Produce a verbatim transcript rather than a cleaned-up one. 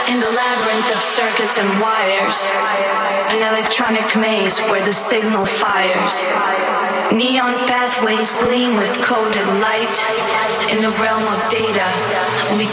In the labyrinth of circuits and wires, an electronic maze where the signal fires. Neon pathways gleam with coded light. In the realm of data, we